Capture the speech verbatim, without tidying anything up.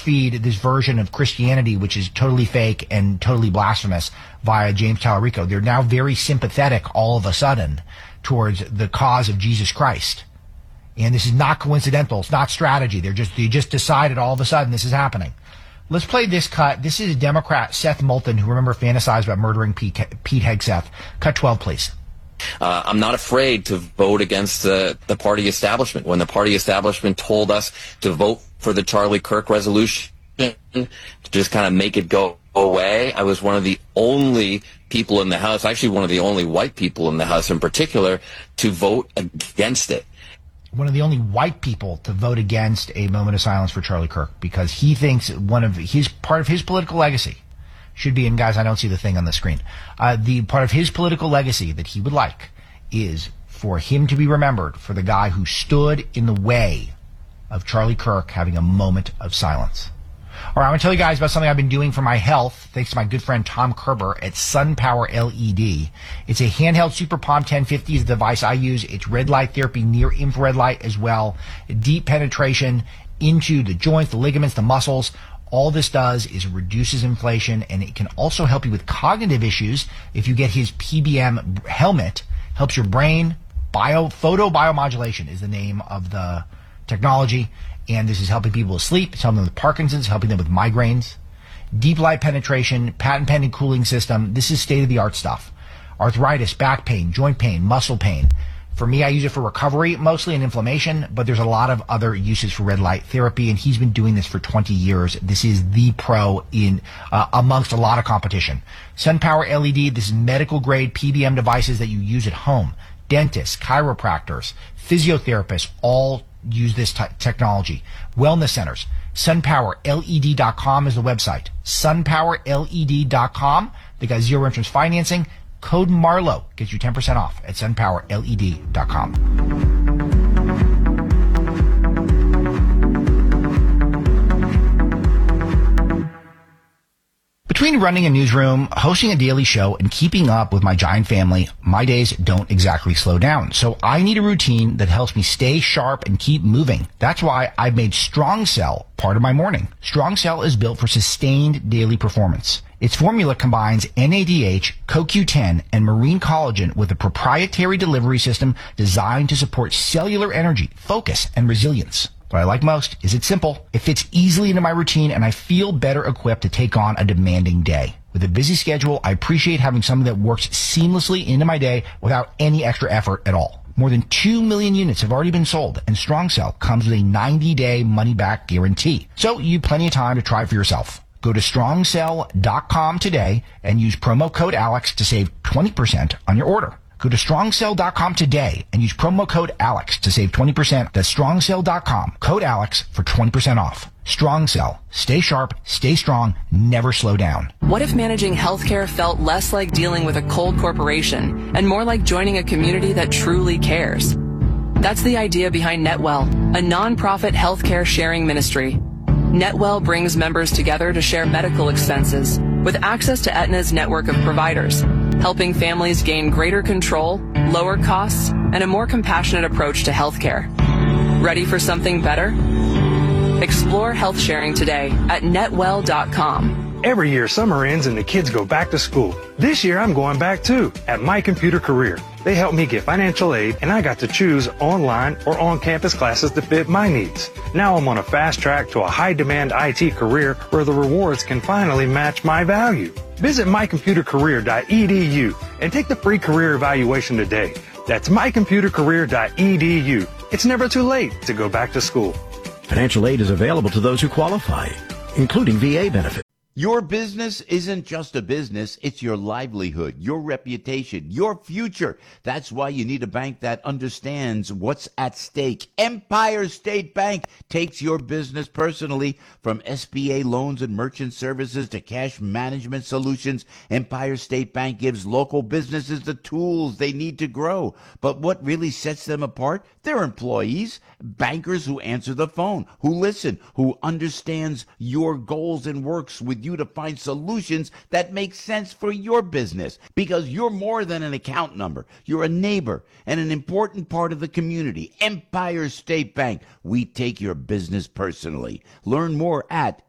feed this version of Christianity, which is totally fake and totally blasphemous, via James Tallarico. They're now very sympathetic all of a sudden towards the cause of Jesus Christ. And this is not coincidental. It's not strategy. They're just, they just decided all of a sudden this is happening. Let's play this cut. This is a Democrat, Seth Moulton, who, remember, fantasized about murdering Pete, Pete Hegseth. Cut twelve, please. Uh, I'm not afraid to vote against the, the party establishment. When the party establishment told us to vote for the Charlie Kirk resolution, to just kind of make it go away, I was one of the only people in the House, actually one of the only white people in the House in particular, to vote against it. One of the only white people to vote against a moment of silence for Charlie Kirk, because he thinks one of his, part of his political legacy should be, and guys, I don't see the thing on the screen, uh, the part of his political legacy that he would like is for him to be remembered for the guy who stood in the way of Charlie Kirk having a moment of silence. All right, I'm going to tell you guys about something I've been doing for my health, thanks to my good friend Tom Kerber at SunPower L E D. It's a handheld Super Palm ten fifty is the device I use. It's red light therapy, near infrared light as well. Deep penetration into the joints, the ligaments, the muscles. All this does is reduces inflation, and it can also help you with cognitive issues. If you get his P B M helmet, helps your brain. Bio, photo biomodulation is the name of the technology. And this is helping people with sleep. It's helping them with Parkinson's, helping them with migraines. Deep light penetration, patent pending cooling system. This is state-of-the-art stuff. Arthritis, back pain, joint pain, muscle pain. For me, I use it for recovery, mostly, and inflammation, but there's a lot of other uses for red light therapy, and he's been doing this for twenty years. This is the pro in uh, amongst a lot of competition. SunPower L E D, this is medical-grade P B M devices that you use at home. Dentists, chiropractors, physiotherapists, all use this t- technology. Wellness centers. sun power L E D dot com is the website. sun power L E D dot com. They got zero interest financing. Code Marlowe gets you ten percent off at sun power L E D dot com. Between running a newsroom, hosting a daily show, and keeping up with my giant family, my days don't exactly slow down. So I need a routine that helps me stay sharp and keep moving. That's why I've made Strong Cell part of my morning. Strong Cell is built for sustained daily performance. Its formula combines N A D H, C O Q ten, and marine collagen with a proprietary delivery system designed to support cellular energy, focus, and resilience. What I like most is it's simple. It fits easily into my routine, and I feel better equipped to take on a demanding day. With a busy schedule, I appreciate having something that works seamlessly into my day without any extra effort at all. More than two million units have already been sold, and Strong Cell comes with a ninety-day money-back guarantee. So you have plenty of time to try it for yourself. Go to strong cell dot com today and use promo code Alex to save twenty percent on your order. Go to strong cell dot com today and use promo code Alex to save twenty percent. That's strong cell dot com. Code Alex for twenty percent off. Strong Cell. Stay sharp, stay strong, never slow down. What if managing healthcare felt less like dealing with a cold corporation and more like joining a community that truly cares? That's the idea behind NetWell, a nonprofit healthcare sharing ministry. NetWell brings members together to share medical expenses with access to Aetna's network of providers, helping families gain greater control, lower costs, and a more compassionate approach to healthcare. Ready for something better? Explore health sharing today at netwell dot com. Every year, summer ends and the kids go back to school. This year, I'm going back too at My Computer Career. They helped me get financial aid, and I got to choose online or on-campus classes that fit my needs. Now I'm on a fast track to a high-demand I T career where the rewards can finally match my value. Visit my computer career dot e d u and take the free career evaluation today. That's my computer career dot e d u. It's never too late to go back to school. Financial aid is available to those who qualify, including V A benefits. Your business isn't just a business, it's your livelihood, your reputation, your future. That's why you need a bank that understands what's at stake. Empire State Bank takes your business personally. From S B A loans and merchant services to cash management solutions, Empire State Bank gives local businesses the tools they need to grow. But what really sets them apart? Their employees, bankers who answer the phone, who listen, who understands your goals and works with you to find solutions that make sense for your business. Because you're more than an account number. You're a neighbor and an important part of the community. Empire State Bank. We take your business personally. Learn more at